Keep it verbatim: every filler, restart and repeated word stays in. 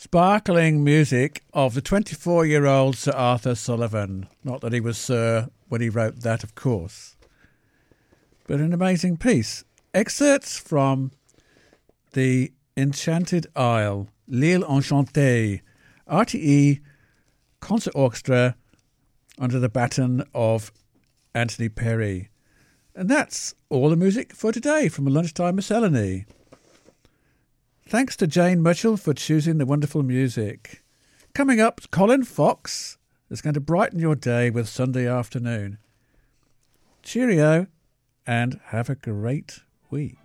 Sparkling music of the twenty-four-year-old Sir Arthur Sullivan. Not that he was Sir when he wrote that, of course. But an amazing piece. Excerpts from The Enchanted Isle, L'Île Enchantée, R T E Concert Orchestra under the baton of Anthony Perry. And that's all the music for today from a Lunchtime Miscellany. Thanks to Jane Mitchell for choosing the wonderful music. Coming up, Colin Fox is going to brighten your day with Sunday Afternoon. Cheerio and have a great week.